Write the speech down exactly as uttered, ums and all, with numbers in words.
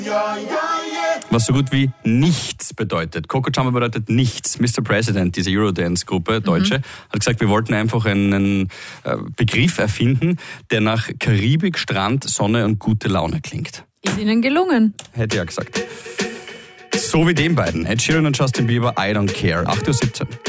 Was so gut wie nichts bedeutet. Coco Jumbo bedeutet nichts. Mister President, diese Eurodance-Gruppe, Deutsche, mhm. hat gesagt, wir wollten einfach einen äh, Begriff erfinden, der nach Karibik, Strand, Sonne und gute Laune klingt. Ist Ihnen gelungen. Hätte ja gesagt. So wie den beiden. Ed Sheeran und Justin Bieber, I Don't Care. acht Uhr siebzehn.